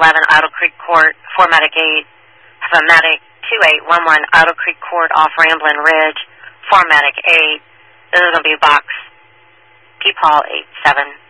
11 Idle Creek Court, 4 Medic 8, have a Medic 2811 Idle Creek Court off Ramblin' Ridge, 4 Medic 8. This is going to be box Peepaw 87.